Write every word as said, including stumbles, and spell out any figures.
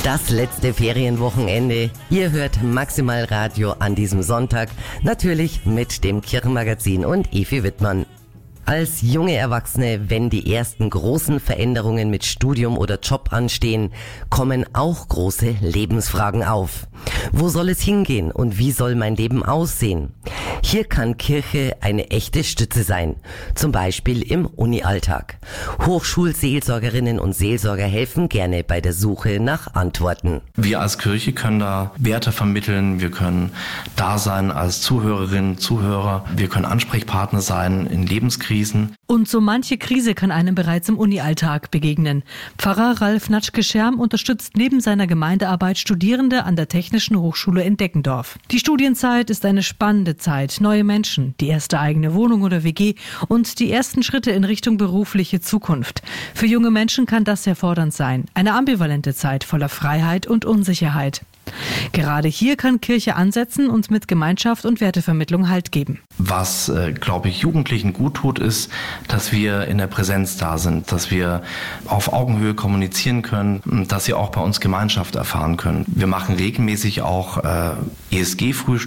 Das letzte Ferienwochenende. Ihr hört Maximal Radio an diesem Sonntag. Natürlich mit dem Kirchenmagazin und Evi Wittmann. Als junge Erwachsene, wenn die ersten großen Veränderungen mit Studium oder Job anstehen, kommen auch große Lebensfragen auf. Wo soll es hingehen und wie soll mein Leben aussehen? Hier kann Kirche eine echte Stütze sein, zum Beispiel im Uni-Alltag. Hochschulseelsorgerinnen und Seelsorger helfen gerne bei der Suche nach Antworten. Wir als Kirche können da Werte vermitteln, wir können da sein als Zuhörerinnen, Zuhörer, wir können Ansprechpartner sein in Lebenskrisen. Und so manche Krise kann einem bereits im Uni-Alltag begegnen. Pfarrer Ralf Natschke-Scherm unterstützt neben seiner Gemeindearbeit Studierende an der Technischen Hochschule in Deckendorf. Die Studienzeit ist eine spannende Zeit. Neue Menschen, die erste eigene Wohnung oder W G und die ersten Schritte in Richtung berufliche Zukunft. Für junge Menschen kann das sehr fordernd sein. Eine ambivalente Zeit voller Freiheit und Unsicherheit. Gerade hier kann Kirche ansetzen und mit Gemeinschaft und Wertevermittlung Halt geben. Was, äh, glaube ich, Jugendlichen gut tut, ist, dass wir in der Präsenz da sind, dass wir auf Augenhöhe kommunizieren können, dass sie auch bei uns Gemeinschaft erfahren können. Wir machen regelmäßig auch äh, E S G-Frühstück.